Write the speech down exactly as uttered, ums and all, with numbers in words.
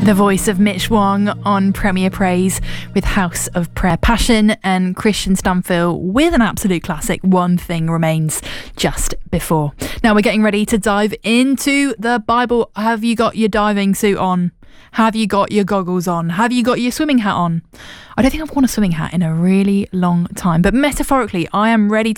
The voice of Mitch Wong on Premier Praise with House of Prayer. Passion and Christian Stanfill with an absolute classic, One Thing Remains, just before. Now we're getting ready to dive into the Bible. Have you got your diving suit on? Have you got your goggles on? Have you got your swimming hat on? I don't think I've worn a swimming hat in a really long time, but metaphorically, I am ready